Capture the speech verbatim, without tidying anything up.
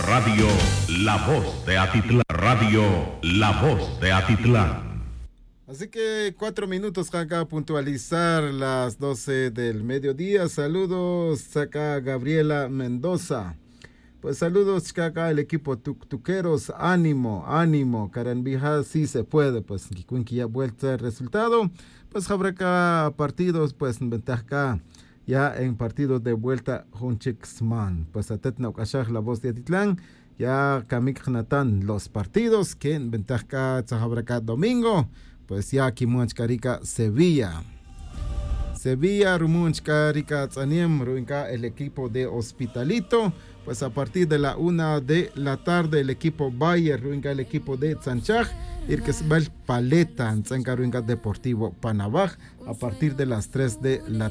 Radio La Voz de Atitlán. Radio La Voz de Atitlán. Así que cuatro minutos acá a puntualizar las doce del mediodía. Saludos acá Gabriela Mendoza. Pues saludos acá el equipo tuqueros. Ánimo, ánimo. Caranbija sí se puede. Pues Kikunki ya vuelta el resultado. Pues habrá acá partidos pues en ventaja ya en partidos de vuelta Hunchixman. Pues atetna ukashaj La Voz de Atitlán. Ya Kamik Natan los partidos que en ventaja habrá acá domingo. Pues ya Kimunch Karika Sevilla. Sevilla, Rumunch Karika Tzaniem, Ruinka el equipo de Hospitalito. Pues a partir de la una de la tarde el equipo Bayer, Ruinka el equipo de Tzanchaj. Irkesbel Paleta, Tzanka Ruinka Deportivo Panabaj. A partir de las tres de la